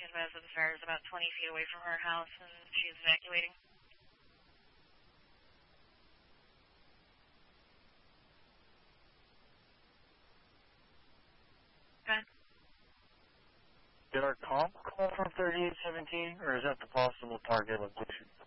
advised that the fire is about 20 feet away from her house and she's evacuating. Okay. Did our comp call from 3817, or is that the possible target location?